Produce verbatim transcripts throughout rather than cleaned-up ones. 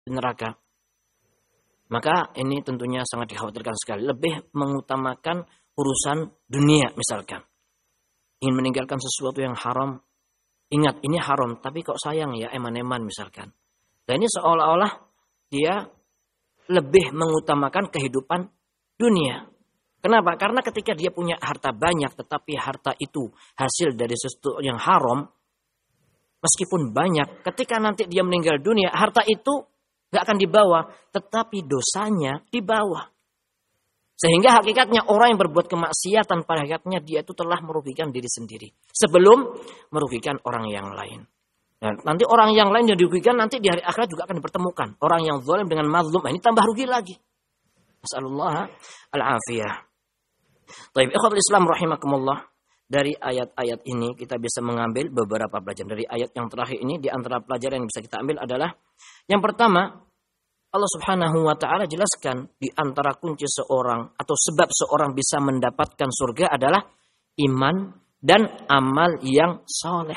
di neraka. Maka ini tentunya sangat dikhawatirkan sekali. Lebih mengutamakan urusan dunia misalkan. Ingin meninggalkan sesuatu yang haram. Ingat ini haram tapi kok sayang ya eman-eman misalkan. Dan ini seolah-olah dia lebih mengutamakan kehidupan dunia. Kenapa? Karena ketika dia punya harta banyak tetapi harta itu hasil dari sesuatu yang haram. Meskipun banyak, ketika nanti dia meninggal dunia, harta itu gak akan dibawa, tetapi dosanya dibawa. Sehingga hakikatnya orang yang berbuat kemaksiatan pada hakikatnya dia itu telah merugikan diri sendiri. Sebelum merugikan orang yang lain. Dan nanti orang yang lain yang dirugikan nanti di hari akhirat juga akan dipertemukan. Orang yang zalim dengan mazlum, ini tambah rugi lagi. Nasallallahu al-afiyah. Baik, ikhwatul Islam rahimakumullah. Dari ayat-ayat ini kita bisa mengambil beberapa pelajaran. Dari ayat yang terakhir ini di antara pelajaran yang bisa kita ambil adalah yang pertama, Allah Subhanahu wa taala jelaskan di antara kunci seorang atau sebab seorang bisa mendapatkan surga adalah iman dan amal yang soleh.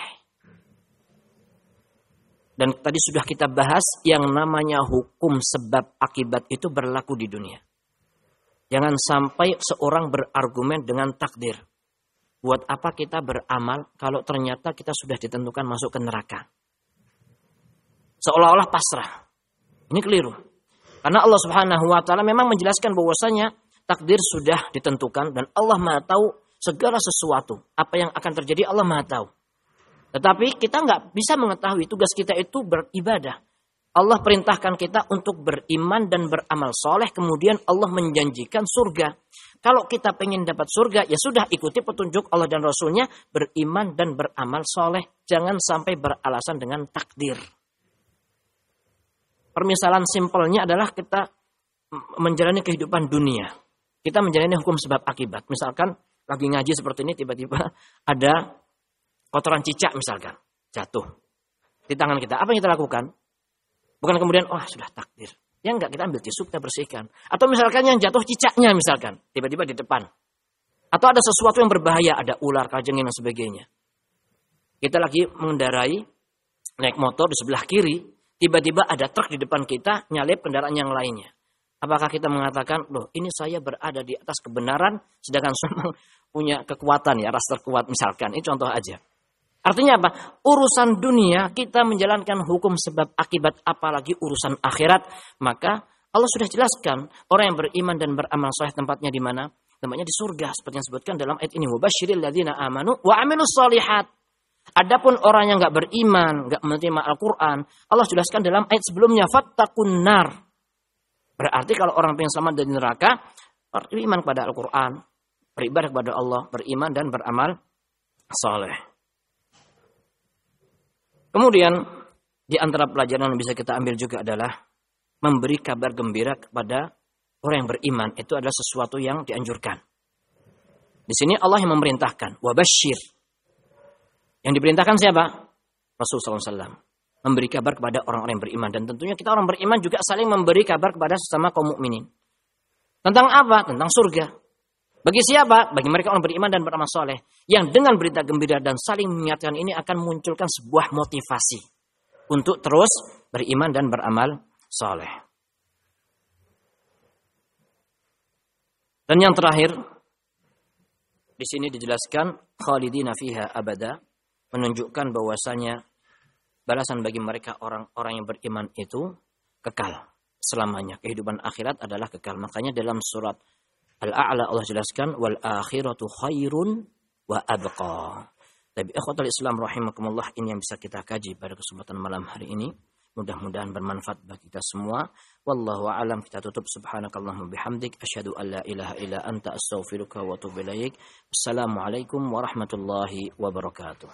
Dan tadi sudah kita bahas yang namanya hukum sebab akibat itu berlaku di dunia. Jangan sampai seorang berargumen dengan takdir. Buat apa kita beramal kalau ternyata kita sudah ditentukan masuk ke neraka? Seolah-olah pasrah. Ini keliru. Karena Allah Subhanahu wa taala memang menjelaskan bahwasanya takdir sudah ditentukan dan Allah Maha tahu segala sesuatu. Apa yang akan terjadi Allah Maha tahu. Tetapi kita nggak bisa mengetahui, tugas kita itu beribadah. Allah perintahkan kita untuk beriman dan beramal soleh, kemudian Allah menjanjikan surga. Kalau kita pengen dapat surga, ya sudah ikuti petunjuk Allah dan Rasulnya, beriman dan beramal soleh. Jangan sampai beralasan dengan takdir. Permisalan simpelnya adalah kita menjalani kehidupan dunia. Kita menjalani hukum sebab akibat. Misalkan lagi ngaji seperti ini, tiba-tiba ada kotoran cicak misalkan, jatuh di tangan kita. Apa yang kita lakukan? Bukan kemudian, oh sudah takdir. Ya enggak, kita ambil tisu, kita bersihkan. Atau misalkan yang jatuh cicaknya misalkan. Tiba-tiba di depan. Atau ada sesuatu yang berbahaya. Ada ular, kajengin dan sebagainya. Kita lagi mengendarai, naik motor di sebelah kiri. Tiba-tiba ada truk di depan kita, nyalip kendaraan yang lainnya. Apakah kita mengatakan, loh ini saya berada di atas kebenaran. Sedangkan saya punya kekuatan ya, ras terkuat misalkan. Ini contoh aja. Artinya apa? Urusan dunia kita menjalankan hukum sebab akibat, apalagi urusan akhirat. Maka Allah sudah jelaskan orang yang beriman dan beramal saleh tempatnya di mana? Tempatnya di surga seperti yang disebutkan dalam ayat ini. Wabasyiril ladzina amanu wa amilus shalihat. Adapun orang yang enggak beriman, enggak menerima Al-Qur'an, Allah jelaskan dalam ayat sebelumnya fattaqun nar. Berarti kalau orang pengen selamat dari neraka, beriman kepada Al-Qur'an, beribadah kepada Allah, beriman dan beramal saleh. Kemudian di antara pelajaran yang bisa kita ambil juga adalah memberi kabar gembira kepada orang yang beriman. Itu adalah sesuatu yang dianjurkan. Di sini Allah yang memerintahkan. Wabasyir. Yang diperintahkan siapa? Rasulullah shallallahu alaihi wasallam. Memberi kabar kepada orang-orang yang beriman. Dan tentunya kita orang beriman juga saling memberi kabar kepada sesama kaum mukminin. Tentang apa? Tentang surga. Bagi siapa? Bagi mereka orang beriman dan beramal soleh. Yang dengan berita gembira dan saling mengingatkan ini akan munculkan sebuah motivasi. Untuk terus beriman dan beramal soleh. Dan yang terakhir. Di sini dijelaskan. Khalidina fiha abada. Menunjukkan bahwasanya. Balasan bagi mereka orang-orang yang beriman itu. Kekal. Selamanya. Kehidupan akhirat adalah kekal. Makanya dalam surat Al-A'la Allah jelaskan wal akhiratu khairun wa abqa. Tapi ikhwatul Islam rahimakumullah, ini yang bisa kita kaji pada kesempatan malam hari ini. Mudah-mudahan bermanfaat bagi kita semua. Wallahu a'lam. Kita tutup subhanakallahumma bihamdik asyhadu an la ilaha illa anta astaghfiruka wa atubu ilaik. Assalamualaikum warahmatullahi wabarakatuh.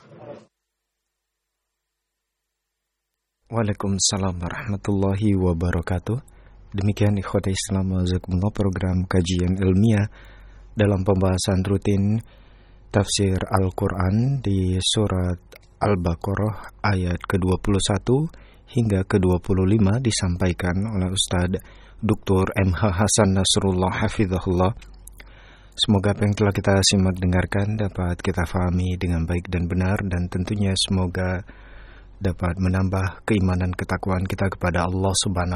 Waalaikumsalam warahmatullahi wabarakatuh. Demikian ikhwati Islam wajazakumullah program kajian ilmiah dalam pembahasan rutin tafsir Al-Quran di surat Al-Baqarah ayat ke dua puluh satu hingga ke dua puluh lima disampaikan oleh Ustadz Doktor M H Hasan Nasrullah Hafizahullah. Semoga apa yang telah kita simak dengarkan dapat kita fahami dengan baik dan benar, dan tentunya semoga dapat menambah keimanan ketakwaan kita kepada Allah Subhanahu